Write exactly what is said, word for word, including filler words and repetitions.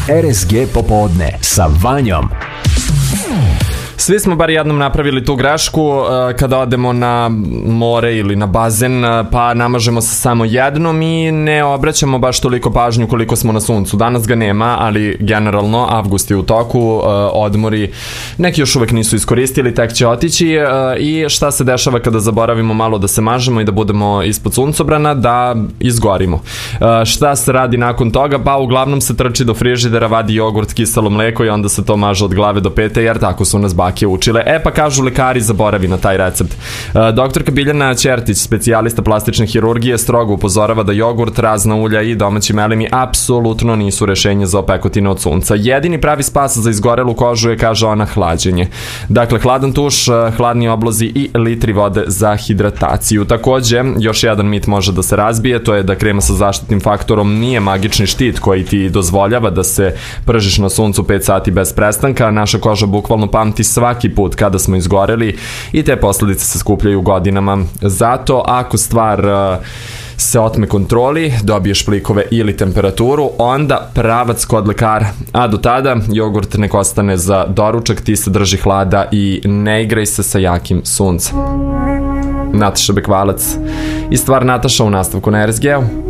R S G popodne sa Vanjom. Svi smo bar jednom napravili tu grešku kada odemo na more ili na bazen, pa namažemo se samo jednom i ne obraćamo baš toliko pažnju koliko smo na suncu. Danas ga nema, ali generalno avgust je u toku, odmori neki još uvek nisu iskoristili, tek će otići. I šta se dešava kada zaboravimo malo da se mažemo i da budemo ispod suncobrana? Da izgorimo. Šta se radi nakon toga? Pa uglavnom se trči do frižidera, vadi jogurt, kiselo mleko i onda se to maže od glave do pete, jer tako su nas bake učile. E pa kažu lekari, zaboravi na taj recept. Doktorka Biljana Ćertić, specijalista plastične hirurgije, strogo upozorava da jogurt, razna ulja i domaći melemi apsolutno nisu rešenje za opekotine od sunca. Jedini pravi spas za izgorelu kožu je, kaže ona, hlađenje. Dakle, hladan tuš, hladni oblozi i litri vode za hidrataciju. Takođe, još jedan mit može da se razbije, to je da krema sa zaštitnim faktorom nije magični štit koji ti dozvoljava da se pržiš na suncu pet sati bez prestanka. Naša koža bukvalno pamti svaki put kada smo izgoreli i te posledice se skupljaju godinama. Zato ako stvar uh, se otme kontroli, dobiješ plikove ili temperaturu, onda pravac kod lekara. A do tada jogurt nek ostane za doručak, ti se drži hlada i ne igraj se sa jakim suncem. Nataša Bekvalac i stvar Nataša u nastavku na R S G-u.